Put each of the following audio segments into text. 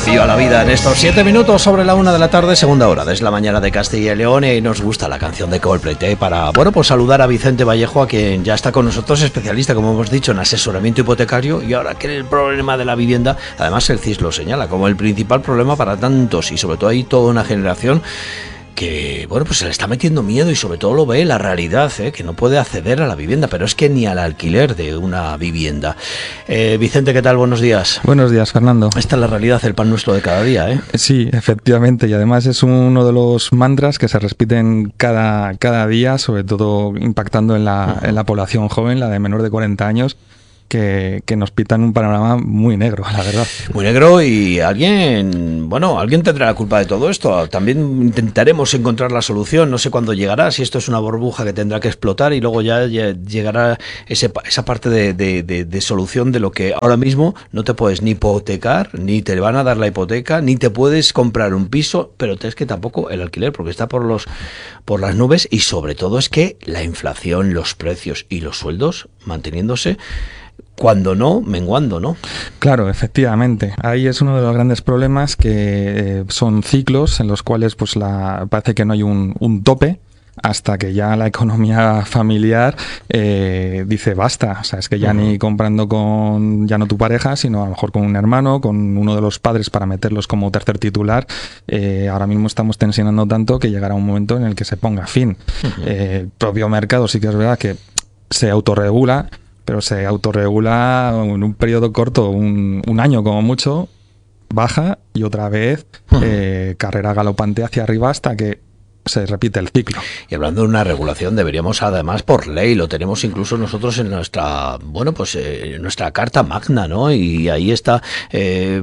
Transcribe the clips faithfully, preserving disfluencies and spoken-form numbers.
desafío a la vida en estos siete minutos sobre la una de la tarde, segunda hora, desde la mañana de Castilla y León, y nos gusta la canción de Coldplay ¿eh? para, bueno, pues saludar a Vicente Vallejo, a quien ya está con nosotros, especialista, como hemos dicho, en asesoramiento hipotecario, y ahora que el problema de la vivienda, además el C I S lo señala como el principal problema para tantos, y sobre todo hay toda una generación que, bueno, pues se le está metiendo miedo y sobre todo lo ve la realidad, ¿eh? que no puede acceder a la vivienda, pero es que ni al alquiler de una vivienda. Eh, Vicente, ¿qué tal? Buenos días. Buenos días, Fernando. Esta es la realidad, el pan nuestro de cada día, ¿eh? Sí, efectivamente, y además es uno de los mantras que se repiten cada, cada día, sobre todo impactando en la, uh-huh. en la población joven, la de menor de cuarenta años, Que, que nos pitan un panorama muy negro, la verdad. Muy negro, y alguien, bueno, alguien tendrá la culpa de todo esto. También intentaremos encontrar la solución. No sé cuándo llegará, si esto es una burbuja que tendrá que explotar y luego ya, ya llegará ese, esa parte de, de, de, de solución de lo que ahora mismo no te puedes ni hipotecar, ni te van a dar la hipoteca, ni te puedes comprar un piso, pero es que tampoco el alquiler, porque está por los por las nubes, y sobre todo es que la inflación, los precios y los sueldos manteniéndose, cuando no, menguando, ¿no? Claro, efectivamente. Ahí es uno de los grandes problemas, que eh, son ciclos en los cuales pues la parece que no hay un, un tope, hasta que ya la economía familiar eh, dice basta. O sea, es que ya uh-huh. ni comprando con ya no tu pareja, sino a lo mejor con un hermano, con uno de los padres para meterlos como tercer titular. Eh, ahora mismo estamos tensionando tanto que llegará un momento en el que se ponga fin. Uh-huh. Eh, el propio mercado sí que es verdad que se autorregula, pero se autorregula en un periodo corto, un, un año como mucho, baja y otra vez eh, carrera galopante hacia arriba hasta que se repite el ciclo. Y hablando de una regulación, deberíamos, además, por ley, lo tenemos incluso nosotros en nuestra, bueno, pues eh, nuestra carta magna, ¿no? Y ahí está, eh,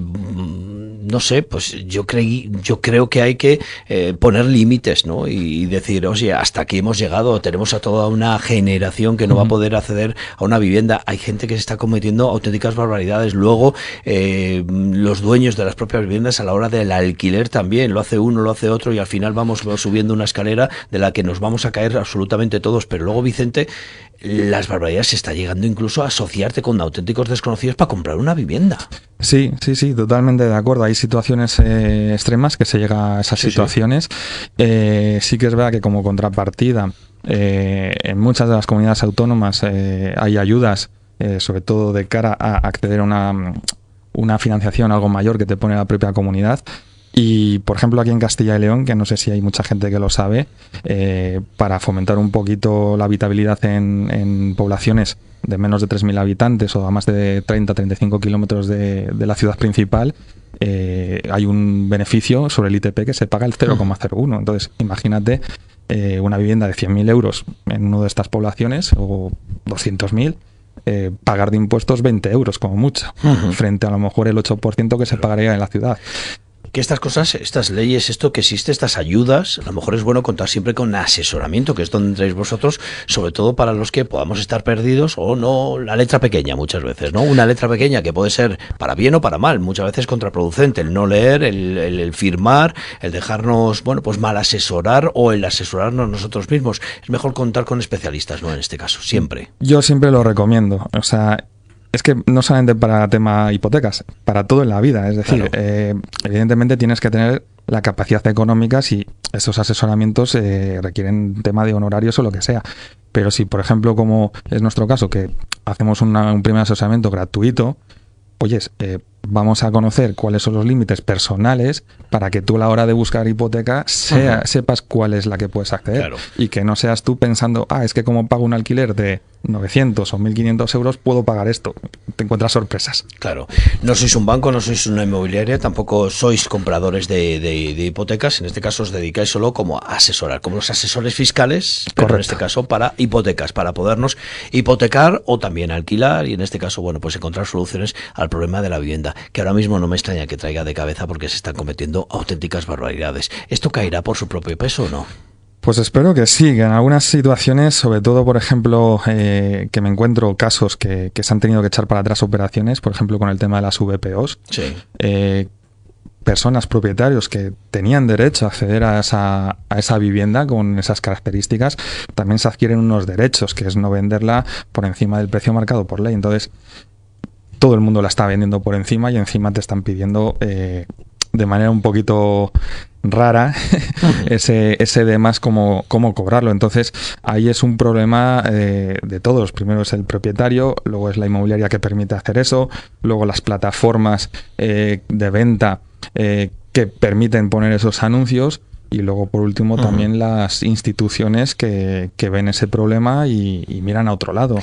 no sé, pues yo creí, yo creo que hay que eh, poner límites, ¿no? Y decir, oye, hasta aquí hemos llegado, tenemos a toda una generación que no uh-huh. va a poder acceder a una vivienda. Hay gente que se está cometiendo auténticas barbaridades. Luego, eh, los dueños de las propias viviendas a la hora del alquiler también, lo hace uno, lo hace otro, y al final vamos subiendo una escalera de la que nos vamos a caer absolutamente todos. Pero luego, Vicente, las barbaridades, se está llegando incluso a asociarte con auténticos desconocidos para comprar una vivienda. Sí, sí, sí, totalmente de acuerdo. Hay situaciones eh, extremas que se llega a esas sí, situaciones. Sí. Eh, sí que es verdad que como contrapartida, eh, en muchas de las comunidades autónomas eh, hay ayudas, eh, sobre todo de cara a acceder a una, una financiación algo mayor que te pone la propia comunidad. Y, por ejemplo, aquí en Castilla y León, que no sé si hay mucha gente que lo sabe, eh, para fomentar un poquito la habitabilidad en, en poblaciones de menos de tres mil habitantes o a más de treinta a treinta y cinco kilómetros de, de la ciudad principal, eh, hay un beneficio sobre el I T P que se paga el cero coma cero uno. Entonces, imagínate eh, una vivienda de cien mil euros en una de estas poblaciones, o doscientos mil, eh, pagar de impuestos veinte euros como mucho, uh-huh. frente a lo mejor el ocho por ciento que se pagaría en la ciudad. Que estas cosas, estas leyes, esto que existe, estas ayudas, a lo mejor es bueno contar siempre con asesoramiento, que es donde entráis vosotros, sobre todo para los que podamos estar perdidos, o no, la letra pequeña muchas veces, ¿no? Una letra pequeña que puede ser para bien o para mal, muchas veces contraproducente, el no leer, el, el, el firmar, el dejarnos, bueno, pues mal asesorar, o el asesorarnos nosotros mismos. Es mejor contar con especialistas, ¿no? En este caso, siempre. Yo siempre lo recomiendo, o sea, es que no solamente para tema hipotecas, para todo en la vida. Es decir, claro. eh, evidentemente tienes que tener la capacidad económica si esos asesoramientos eh, requieren tema de honorarios o lo que sea. Pero si, por ejemplo, como es nuestro caso, que hacemos una, un primer asesoramiento gratuito, oyes, eh, vamos a conocer cuáles son los límites personales para que tú a la hora de buscar hipoteca sea, uh-huh. sepas cuál es la que puedes acceder. Claro. Y que no seas tú pensando, ah, es que como pago un alquiler de novecientos o mil quinientos euros, puedo pagar esto. Te encuentras sorpresas. Claro. No sois un banco, no sois una inmobiliaria, tampoco sois compradores de, de, de hipotecas. En este caso os dedicáis solo como a asesorar, como los asesores fiscales, pero Correcto. En este caso para hipotecas, para podernos hipotecar o también alquilar, y en este caso, bueno, pues encontrar soluciones al problema de la vivienda, que ahora mismo no me extraña que traiga de cabeza porque se están cometiendo auténticas barbaridades. ¿Esto caerá por su propio peso o no? Pues espero que sí, que en algunas situaciones, sobre todo, por ejemplo, eh, que me encuentro casos que, que se han tenido que echar para atrás operaciones, por ejemplo, con el tema de las V P Os, sí. eh, personas, propietarios que tenían derecho a acceder a esa, a esa vivienda con esas características, también se adquieren unos derechos, que es no venderla por encima del precio marcado por ley. Entonces, todo el mundo la está vendiendo por encima y encima te están pidiendo eh, de manera un poquito rara ese, ese de más cómo, cómo cobrarlo. Entonces ahí es un problema eh, de todos. Primero es el propietario, luego es la inmobiliaria que permite hacer eso, luego las plataformas eh, de venta eh, que permiten poner esos anuncios, y luego por último uh-huh. también las instituciones que, que ven ese problema y, y miran a otro lado.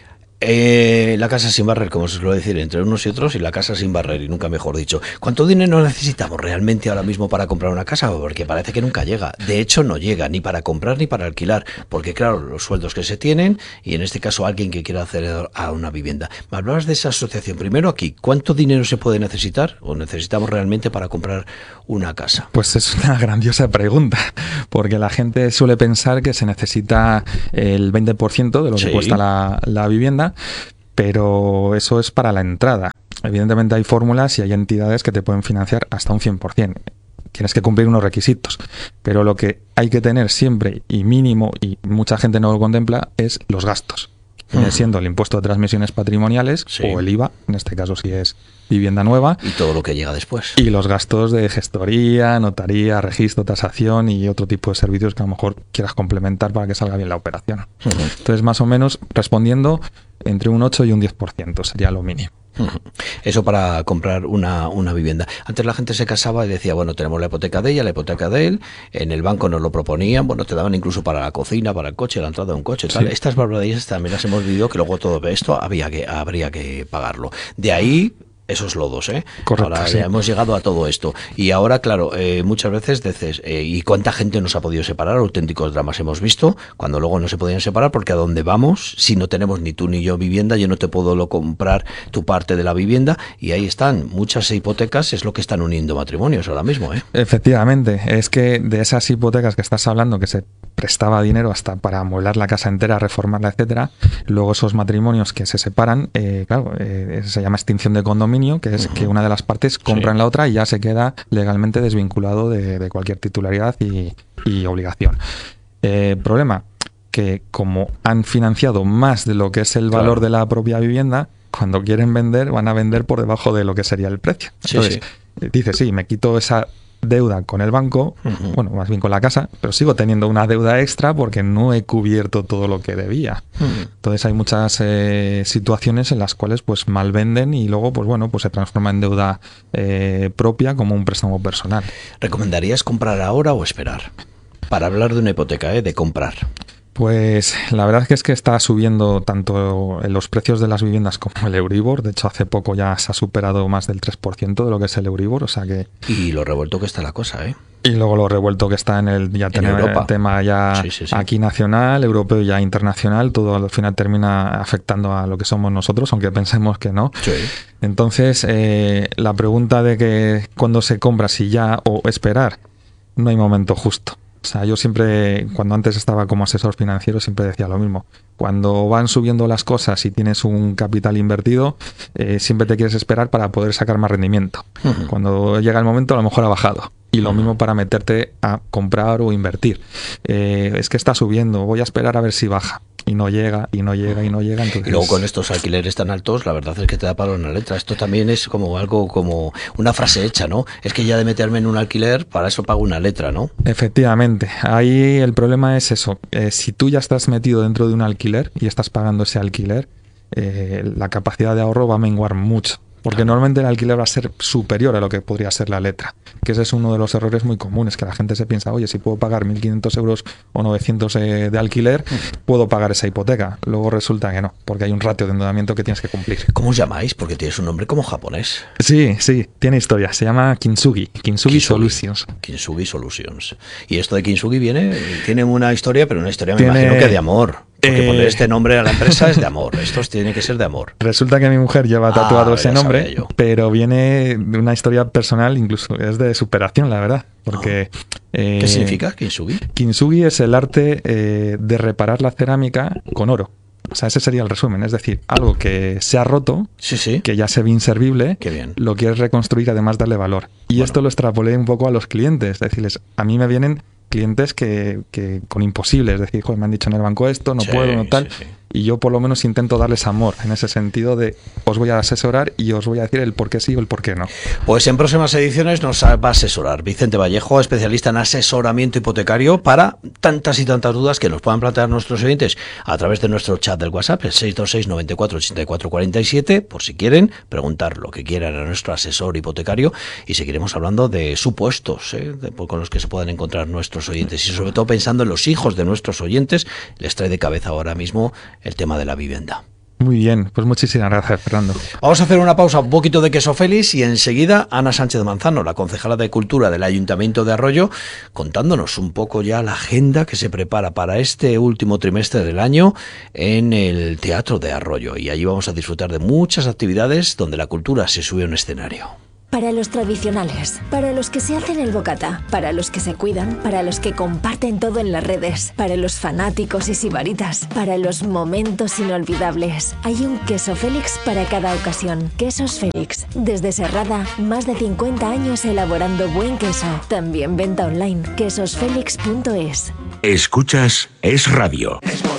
Eh, la casa sin barrer, como se suele decir, entre unos y otros, y la casa sin barrer, y nunca mejor dicho. ¿Cuánto dinero necesitamos realmente ahora mismo para comprar una casa? Porque parece que nunca llega. De hecho, no llega ni para comprar ni para alquilar, porque claro, los sueldos que se tienen, y en este caso alguien que quiera acceder a una vivienda. Me hablabas de esa asociación. Primero aquí, ¿cuánto dinero se puede necesitar o necesitamos realmente para comprar una casa? Pues es una grandiosa pregunta, porque la gente suele pensar que se necesita el veinte por ciento de lo que sí. cuesta la, la vivienda, pero eso es para la entrada. Evidentemente hay fórmulas y hay entidades que te pueden financiar hasta un cien por ciento. Tienes que cumplir unos requisitos, pero lo que hay que tener siempre y mínimo, y mucha gente no lo contempla, es los gastos. Viene uh-huh. siendo el impuesto de transmisiones patrimoniales sí. o el I V A, en este caso si es vivienda nueva. Y todo lo que llega después. Y los gastos de gestoría, notaría, registro, tasación y otro tipo de servicios que a lo mejor quieras complementar para que salga bien la operación. Uh-huh. Entonces, más o menos, respondiendo, entre un ocho y un diez por ciento sería lo mínimo. Eso para comprar una, una vivienda. Antes la gente se casaba y decía, bueno, tenemos la hipoteca de ella, la hipoteca de él, en el banco nos lo proponían, bueno, te daban incluso para la cocina, para el coche, la entrada de un coche, tal. Sí. Estas barbaridades también las hemos vivido, que luego todo esto había que, habría que pagarlo. De ahí esos lodos, ¿eh? Correcto, ahora sí. ya hemos llegado a todo esto. Y ahora, claro, eh, muchas veces dices, eh, ¿y cuánta gente nos ha podido separar? Auténticos dramas hemos visto, cuando luego no se podían separar, porque a dónde vamos, si no tenemos ni tú ni yo vivienda, yo no te puedo lo comprar tu parte de la vivienda, y ahí están, muchas hipotecas es lo que están uniendo matrimonios ahora mismo, ¿eh? Efectivamente, es que de esas hipotecas que estás hablando, que se prestaba dinero hasta para amueblar la casa entera, reformarla, etcétera, luego esos matrimonios que se separan, eh, claro, eh, se llama extinción de condominio, que es uh-huh. que una de las partes compra en sí. la otra y ya se queda legalmente desvinculado de, de cualquier titularidad y, y obligación. Eh, problema, que como han financiado más de lo que es el claro. valor de la propia vivienda, cuando quieren vender, van a vender por debajo de lo que sería el precio. Sí, Entonces, sí. dice, sí, me quito esa deuda con el banco, uh-huh. bueno, más bien con la casa, pero sigo teniendo una deuda extra porque no he cubierto todo lo que debía. Uh-huh. Entonces hay muchas eh, situaciones en las cuales pues mal venden y luego pues bueno, pues se transforma en deuda eh, propia como un préstamo personal. ¿Recomendarías comprar ahora o esperar? Para hablar de una hipoteca, ¿eh? De comprar. Pues la verdad que es que está subiendo tanto los precios de las viviendas como el Euribor. De hecho, hace poco ya se ha superado más del tres por ciento de lo que es el Euribor, o sea que... Y lo revuelto que está la cosa, ¿eh? Y luego lo revuelto que está en el... Ya tenemos el tema ya sí, sí, sí. aquí nacional, europeo y ya internacional. Todo al final termina afectando a lo que somos nosotros, aunque pensemos que no. Sí. Entonces, eh, la pregunta de que cuándo se compra, si ya o esperar, no hay momento justo. O sea, yo siempre, cuando antes estaba como asesor financiero, siempre decía lo mismo. Cuando van subiendo las cosas y tienes un capital invertido, eh, siempre te quieres esperar para poder sacar más rendimiento. Uh-huh. Cuando llega el momento, a lo mejor ha bajado. Y lo uh-huh. mismo para meterte a comprar o invertir. Eh, es que está subiendo, voy a esperar a ver si baja. Y no llega, y no llega, y no llega. Entonces... Y luego con estos alquileres tan altos, la verdad es que te da palo en la letra. Esto también es como algo, como una frase hecha, ¿no? Es que ya de meterme en un alquiler, para eso pago una letra, ¿no? Efectivamente. Ahí el problema es eso. Eh, si tú ya estás metido dentro de un alquiler y estás pagando ese alquiler, eh, la capacidad de ahorro va a menguar mucho. Porque normalmente el alquiler va a ser superior a lo que podría ser la letra. Que ese es uno de los errores muy comunes, que la gente se piensa, oye, si puedo pagar mil quinientos euros o novecientos eh, de alquiler, puedo pagar esa hipoteca. Luego resulta que no, porque hay un ratio de endeudamiento que tienes que cumplir. ¿Cómo os llamáis? Porque tienes un nombre como japonés. Sí, sí, tiene historia. Se llama Kintsugi. Kintsugi, Kintsugi Solutions. Kintsugi Solutions. Y esto de Kintsugi viene, tiene una historia, pero una historia me tiene... imagino que de amor. Porque Eh, poner este nombre a la empresa es de amor. Esto tiene que ser de amor. Resulta que mi mujer lleva tatuado Ah, ese ya nombre, sabía yo. pero viene de una historia personal, incluso es de superación, la verdad. Porque eh, ¿Qué significa Kintsugi? Kintsugi es el arte eh, de reparar la cerámica con oro. O sea, ese sería el resumen. Es decir, algo que se ha roto, Sí, sí. que ya se ve inservible, Qué bien. lo quieres reconstruir, además darle valor. Y Bueno. esto lo extrapolé un poco a los clientes. Decirles, a mí me vienen clientes que, que con imposibles. Es decir, joder, me han dicho en el banco esto, no Sí, puedo, no tal. sí, sí. y yo por lo menos intento darles amor en ese sentido de os voy a asesorar y os voy a decir el por qué sí o el por qué no. Pues en próximas ediciones nos va a asesorar Vicente Vallejo, especialista en asesoramiento hipotecario, para tantas y tantas dudas que nos puedan plantear nuestros oyentes a través de nuestro chat del WhatsApp, el seis dos seis, noventa y cuatro, ochenta y cuatro cuarenta y siete, por si quieren preguntar lo que quieran a nuestro asesor hipotecario, y seguiremos hablando de supuestos ¿eh? de, con los que se puedan encontrar nuestros oyentes, y sobre todo pensando en los hijos de nuestros oyentes. Les trae de cabeza ahora mismo el tema de la vivienda. Muy bien, pues muchísimas gracias, Fernando. Vamos a hacer una pausa, un poquito de queso Félix, y enseguida Ana Sánchez Manzano, la concejala de Cultura del Ayuntamiento de Arroyo, contándonos un poco ya la agenda que se prepara para este último trimestre del año en el Teatro de Arroyo. Y allí vamos a disfrutar de muchas actividades donde la cultura se sube a un escenario. Para los tradicionales, para los que se hacen el bocata, para los que se cuidan, para los que comparten todo en las redes, para los fanáticos y sibaritas, para los momentos inolvidables. Hay un queso Félix para cada ocasión. Quesos Félix. Desde Serrada, más de cincuenta años elaborando buen queso. También venta online, quesos félix punto es. Escuchas Es Radio.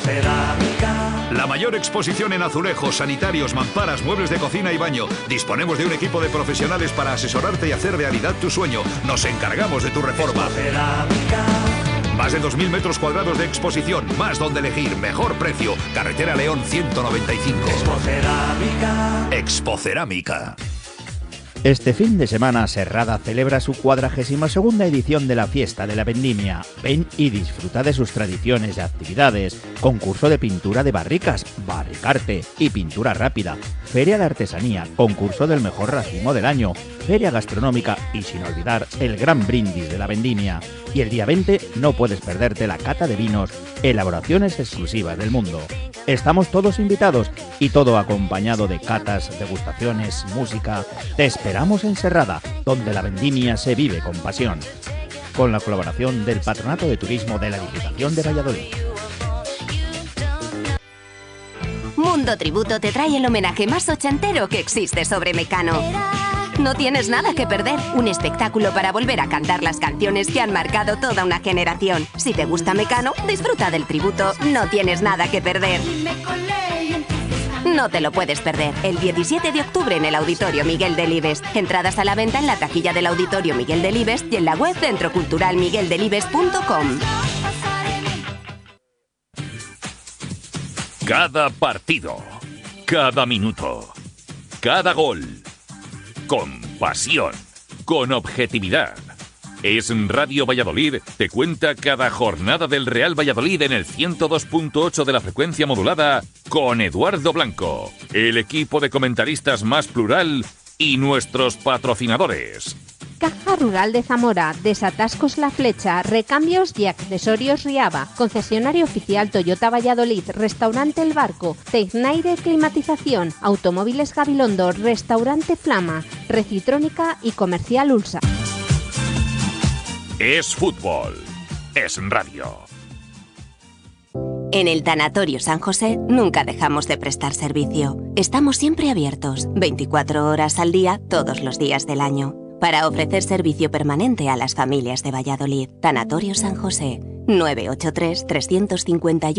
La mayor exposición en azulejos, sanitarios, mamparas, muebles de cocina y baño. Disponemos de un equipo de profesionales para asesorarte y hacer realidad tu sueño. Nos encargamos de tu reforma. Más de dos mil metros cuadrados de exposición, más donde elegir, mejor precio. Carretera León ciento noventa y cinco. Expocerámica. Expocerámica. Este fin de semana Serrada celebra su cuadragésima segunda edición de la Fiesta de la Vendimia. Ven y disfruta de sus tradiciones y actividades. Concurso de pintura de barricas, barricarte y pintura rápida. Feria de artesanía, concurso del mejor racimo del año. Feria gastronómica y sin olvidar el gran brindis de la Vendimia. Y el día veinte no puedes perderte la cata de vinos, elaboraciones exclusivas del mundo. Estamos todos invitados y todo acompañado de catas, degustaciones, música. Te esperamos en Serrada, donde la vendimia se vive con pasión. Con la colaboración del Patronato de Turismo de la Diputación de Valladolid. Mundo Tributo te trae el homenaje más ochentero que existe sobre Mecano. No tienes nada que perder, un espectáculo para volver a cantar las canciones que han marcado toda una generación. Si te gusta Mecano, disfruta del tributo, no tienes nada que perder. No te lo puedes perder, el diecisiete de octubre en el Auditorio Miguel Delibes. Entradas a la venta en la taquilla del Auditorio Miguel Delibes y en la web centro cultural miguel delibes punto com. Cada partido, cada minuto, cada gol. Con pasión, con objetividad. Es Radio Valladolid, te cuenta cada jornada del Real Valladolid en el ciento dos punto ocho de la frecuencia modulada con Eduardo Blanco, el equipo de comentaristas más plural y nuestros patrocinadores. Caja Rural de Zamora, Desatascos La Flecha, Recambios y Accesorios Riaba, Concesionario Oficial Toyota Valladolid, Restaurante El Barco, Tecnaire Climatización, Automóviles Gabilondo, Restaurante Flama, Recitrónica y Comercial Ulsa. Es fútbol, es radio. En el Tanatorio San José nunca dejamos de prestar servicio. Estamos siempre abiertos, veinticuatro horas al día, todos los días del año, para ofrecer servicio permanente a las familias de Valladolid. Tanatorio San José, nueve ocho tres, tres cinco uno